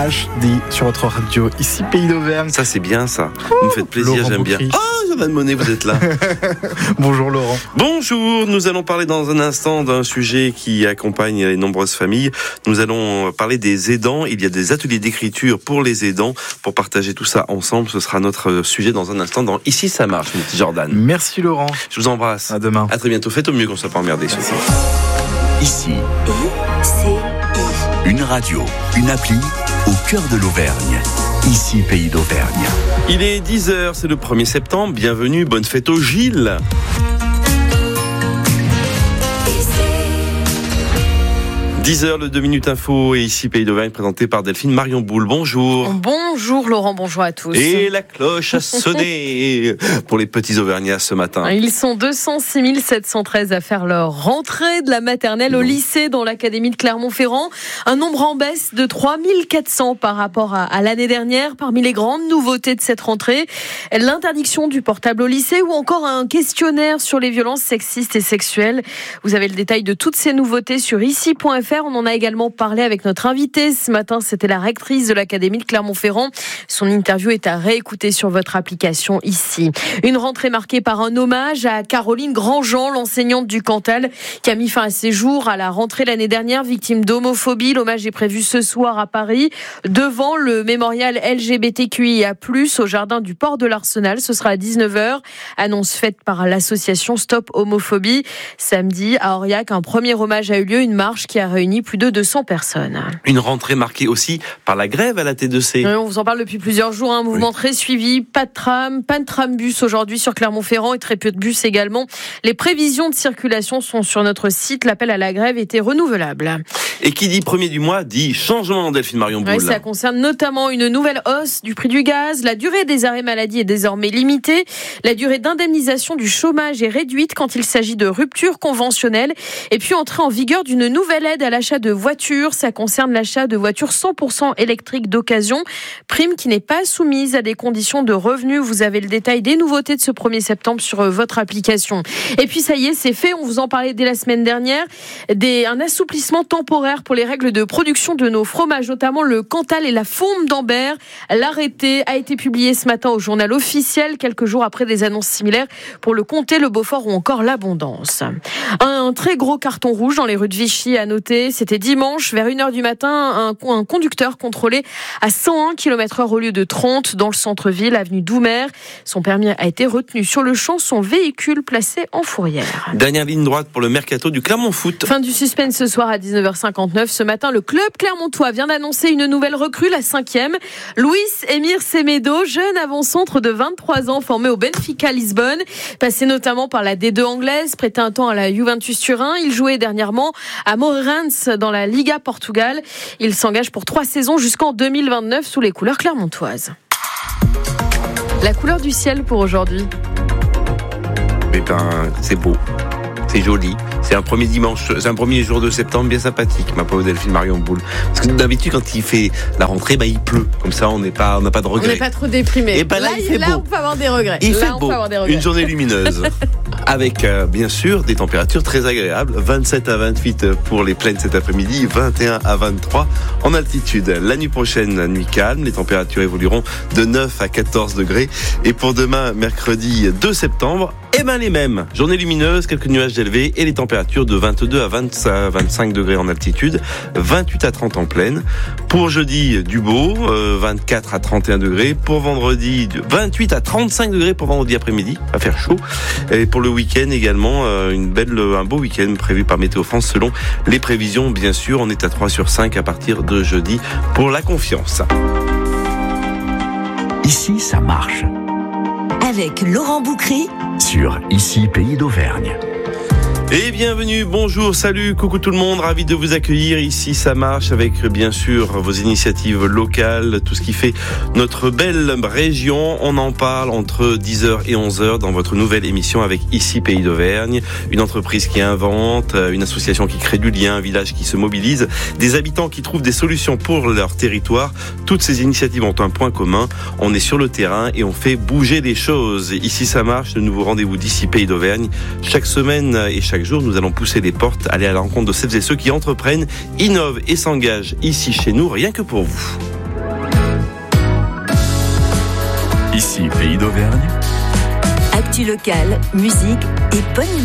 HD sur votre radio, ici Pays d'Auvergne. Ça c'est bien ça, vous me faites plaisir, Laurent j'aime bien. Boucry. Jovan Monet, vous êtes là. Bonjour Laurent. Bonjour, nous allons parler dans un instant d'un sujet qui accompagne les nombreuses familles. Nous allons parler des aidants. Il y a des ateliers d'écriture pour les aidants. Pour partager tout ça ensemble, ce sera notre sujet dans un instant dans Ici ça marche, mon petit Jordan. Merci Laurent. Je vous embrasse. À demain. À très bientôt. Faites au mieux qu'on ne soit pas emmerdé. Ici, une radio, une appli au cœur de l'Auvergne. Ici, Pays d'Auvergne. Il est 10h, c'est le 1er septembre. Bienvenue, bonne fête au Gilles. 10h, le 2 minutes info, et ici Pays d'Auvergne, présenté par Delphine Marion Boule. Bonjour. Bonjour Laurent, bonjour à tous. Et la cloche a sonné pour les petits Auvergnats ce matin. Ils sont 206 713 à faire leur rentrée de la maternelle au lycée dans l'académie de Clermont-Ferrand. Un nombre en baisse de 3400 par rapport à l'année dernière. Parmi les grandes nouveautés de cette rentrée, l'interdiction du portable au lycée ou encore un questionnaire sur les violences sexistes et sexuelles. Vous avez le détail de toutes ces nouveautés sur ici.fr. On en a également parlé avec notre invitée ce matin, c'était la rectrice de l'académie de Clermont-Ferrand. Son interview est à réécouter sur votre application ici. Une rentrée marquée par un hommage à Caroline Grandjean, l'enseignante du Cantal, qui a mis fin à ses jours à la rentrée l'année dernière, victime d'homophobie. L'hommage est prévu ce soir à Paris, devant le mémorial LGBTQIA+, au jardin du port de l'Arsenal. Ce sera à 19h. Annonce faite par l'association Stop Homophobie. Samedi, à Aurillac, un premier hommage a eu lieu, une marche qui a réuni plus de 200 personnes. Une rentrée marquée aussi par la grève à la T2C. On vous en parle depuis plusieurs jours, un mouvement très suivi, pas de trambus aujourd'hui sur Clermont-Ferrand et très peu de bus également. Les prévisions de circulation sont sur notre site, l'appel à la grève était renouvelable. Et qui dit premier du mois dit changement, Delphine Marion Boule. Ça concerne notamment une nouvelle hausse du prix du gaz, la durée des arrêts maladie est désormais limitée, la durée d'indemnisation du chômage est réduite quand il s'agit de rupture conventionnelle, et puis entrée en vigueur d'une nouvelle aide à l'achat de voitures. Ça concerne l'achat de voitures 100% électriques d'occasion. Prime qui n'est pas soumise à des conditions de revenus. Vous avez le détail des nouveautés de ce 1er septembre sur votre application. Et puis ça y est, c'est fait. On vous en parlait dès la semaine dernière. Un assouplissement temporaire pour les règles de production de nos fromages, notamment le Cantal et la Fourme d'Ambert. L'arrêté a été publié ce matin au journal officiel, quelques jours après des annonces similaires pour le Comté, le Beaufort ou encore l'Abondance. Un très gros carton rouge dans les rues de Vichy à noter. C'était dimanche, vers 1h du matin, un conducteur contrôlé à 101 km/h au lieu de 30 dans le centre-ville, avenue Doumer. Son permis a été retenu sur le champ, son véhicule placé en fourrière. Dernière ligne droite pour le mercato du Clermont Foot. Fin du suspense ce soir à 19h59. Ce matin, le club clermontois vient d'annoncer une nouvelle recrue, la 5e. Luis Emir Semedo, jeune avant-centre de 23 ans formé au Benfica Lisbonne, passé notamment par la D2 anglaise, prêté un temps à la Juventus Turin. Il jouait dernièrement à Moreirense dans la Liga Portugal. Il s'engage pour 3 saisons jusqu'en 2029 sous les couleurs clermontoises. La couleur du ciel pour aujourd'hui. Eh ben, c'est beau. C'est joli. C'est un premier jour de septembre bien sympathique, ma pauvre Delphine Marion Boule. Parce que d'habitude, quand il fait la rentrée, il pleut. Comme ça, on n'a pas de regrets. On n'est pas trop déprimé. Et ben là, il fait beau. On peut avoir des regrets. Il fait beau. Une journée lumineuse. Avec, bien sûr, des températures très agréables. 27 à 28 pour les plaines cet après-midi, 21 à 23 en altitude. La nuit prochaine, nuit calme. Les températures évolueront de 9 à 14 degrés. Et pour demain, mercredi 2 septembre, les mêmes. Journée lumineuse, quelques nuages élevés et les températures de 22 à 25 degrés en altitude, 28 à 30 en plaine. Pour jeudi, du beau, 24 à 31 degrés. Pour vendredi, 28 à 35 degrés pour vendredi après-midi. Va faire chaud. Et pour le week-end également, un beau week-end prévu par Météo France selon les prévisions. Bien sûr, on est à 3 sur 5 à partir de jeudi pour la confiance. Ici, ça marche. Avec Laurent Boucry sur Ici, Pays d'Auvergne. Et bienvenue, bonjour, salut, coucou tout le monde, ravi de vous accueillir. Ici, ça marche avec bien sûr vos initiatives locales, tout ce qui fait notre belle région. On en parle entre 10h et 11h dans votre nouvelle émission avec Ici Pays d'Auvergne. Une entreprise qui invente, une association qui crée du lien, un village qui se mobilise, des habitants qui trouvent des solutions pour leur territoire. Toutes ces initiatives ont un point commun. On est sur le terrain et on fait bouger les choses. Ici, ça marche, le nouveau rendez-vous d'Ici Pays d'Auvergne. Chaque semaine et chaque jour, nous allons pousser les portes, aller à la rencontre de celles et ceux qui entreprennent, innovent et s'engagent ici chez nous, rien que pour vous. Ici, Pays d'Auvergne. Actu locale, musique et bonne humeur.